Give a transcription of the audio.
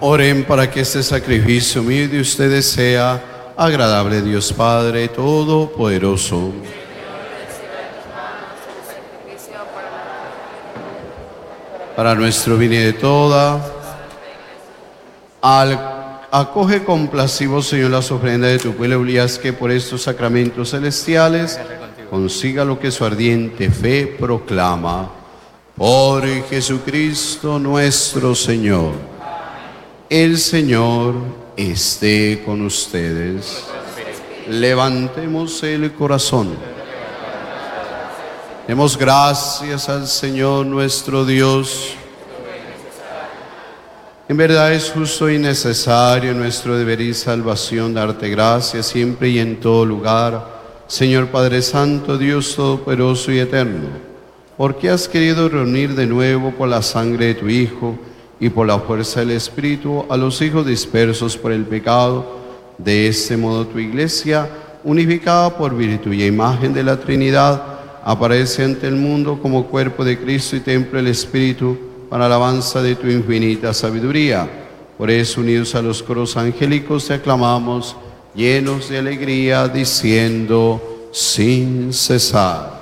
Oren para que este sacrificio mío y de ustedes sea agradable a Dios Padre Todopoderoso. Para nuestro bien y de toda, acoge complacivo, Señor, las ofrendas de tu pueblo y haz que por estos sacramentos celestiales consiga lo que su ardiente fe proclama. Por Jesucristo nuestro Señor. El Señor esté con ustedes. Levantemos el corazón. Demos gracias al Señor nuestro Dios. En verdad es justo y necesario nuestro deber y salvación darte gracias siempre y en todo lugar, Señor Padre Santo, Dios Todopoderoso y Eterno, porque has querido reunir de nuevo por la sangre de tu Hijo y por la fuerza del Espíritu a los hijos dispersos por el pecado. De este modo tu Iglesia, unificada por virtud y imagen de la Trinidad, aparece ante el mundo como cuerpo de Cristo y templo del Espíritu, para alabanza de tu infinita sabiduría. Por eso, unidos a los coros angélicos, te aclamamos, llenos de alegría, diciendo sin cesar.